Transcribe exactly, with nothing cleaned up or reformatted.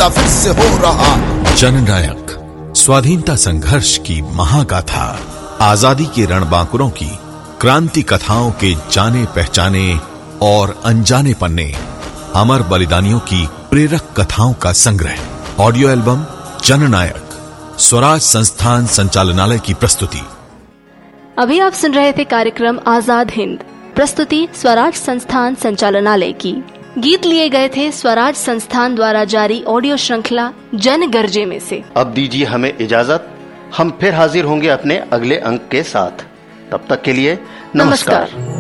पैदा फिर से हो रहा। जननायक, स्वाधीनता संघर्ष की महागाथा, आजादी के रणबांकुरों की क्रांति कथाओं के जाने पहचाने और अनजाने पन्ने, अमर बलिदानियों की प्रेरक कथाओं का संग्रह। ऑडियो एल्बम जननायक, स्वराज संस्थान संचालनालय की प्रस्तुति। अभी आप सुन रहे थे कार्यक्रम आजाद हिंद, प्रस्तुति स्वराज संस्थान संचालनालय की। गीत लिए गए थे स्वराज संस्थान द्वारा जारी ऑडियो श्रृंखला जन गर्जे में से। अब दीजिए हमें इजाजत, हम फिर हाजिर होंगे अपने अगले अंक के साथ। तब तक के लिए नमस्कार, नमस्कार।